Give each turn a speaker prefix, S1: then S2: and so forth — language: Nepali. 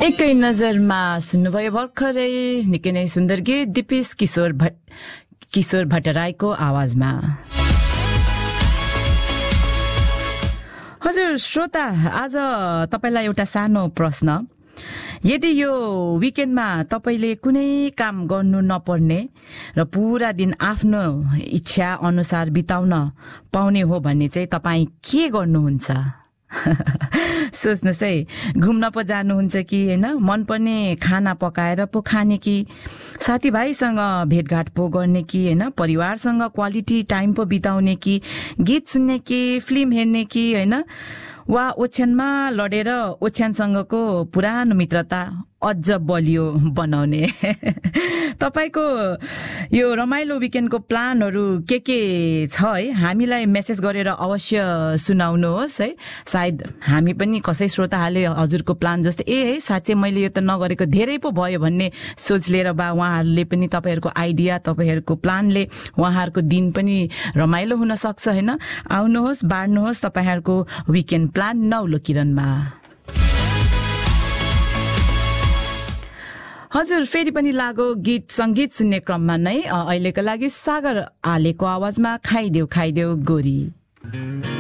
S1: एकै नजरमा सुन्नुभयो भर्खरै निकै नै सुन्दर गीत दिपेश किशोर भट्टराईको आवाजमा। हजुर श्रोता, आज तपाईलाई एउटा सानो प्रश्न। यदि यो विकेन्डमा तपाईले कुनै काम गर्नु नपर्ने र पूरा दिन आफ्नो इच्छा अनुसार बिताउन पाउने हो भने चाहिँ तपाई के गर्नुहुन्छ? सोच्नुस् है, घुम्न पो जानुहुन्छ कि हैन, मनपर्ने खाना पकाएर पो खाने कि, साथीभाइसँग भेटघाट पो गर्ने कि हैन, परिवारसँग क्वालिटी टाइम पो बिताउने कि, गीत सुन्ने कि, फिल्म हेर्ने कि हैन, वा ओछ्यानमा लडेर ओछ्यानसँगको पुरानो मित्रता अझ बलियो बनाउने। तपाईको यो रमाइलो विकेन्डको प्लानहरु के छ है, हामीलाई मेसेज गरेर अवश्य सुनाउनुहोस् है। सायद हामी पनि कसै श्रोताहरूले हजुरको प्लान जस्तै है साच्चै मैले यो त नगरेको धेरै पो भयो भन्ने सोच लिएर बा उहाँहरूले पनि तपाईहरुको आइडिया, तपाईहरुको प्लानले उहाँहरूको दिन पनि रमाइलो हुन सक्छ हैन। आउनुहोस्, बाड्नुहोस् तपाईहरुको विकेन्ड प्लान नौलो किरणमा। हजुर, फेरि पनि लागो गीत संगीत सुन्ने क्रममा नै अहिलेको लागि सागर आलेको आवाजमा खाइदेऊ गोरी।